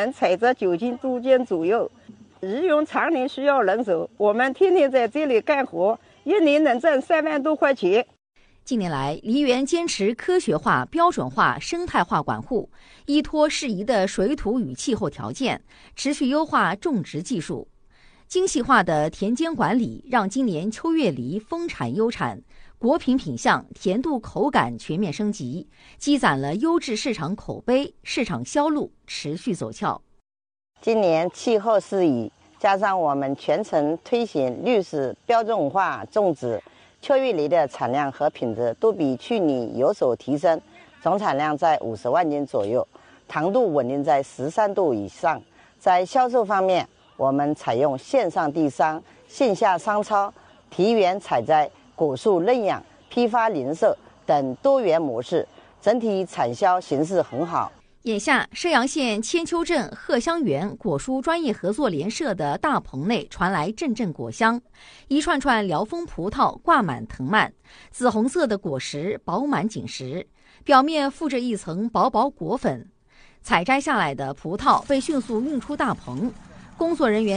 人采摘9斤多斤左右。日用常年需要人手，我们天天在这里干活，一年能挣3万多块钱。 近年来，梨园坚持科学化、标准化、生态化管护，依托适宜的水土与气候条件，持续优化种植技术。精细化的田间管理让今年秋月梨丰产优产，果品品相、甜度、口感全面升级，积攒了优质市场口碑，市场销路持续走俏。 今年气候适宜，加上我们全程推行绿色标准化种植，秋月梨的产量和品质都比去年有所提升，总产量在50万斤左右，糖度稳定在13度以上。在销售方面，我们采用线上递商、线下商超、提园采摘、果树认养、批发零售等多元模式，整体产销形势很好。 眼下，射阳县千秋镇鹤香园果蔬专业合作联社的大棚内传来阵阵果香，一串串辽丰葡萄挂满藤蔓，紫红色的果实饱满紧实，表面附着一层薄薄果粉。采摘下来的葡萄被迅速运出大棚，工作人员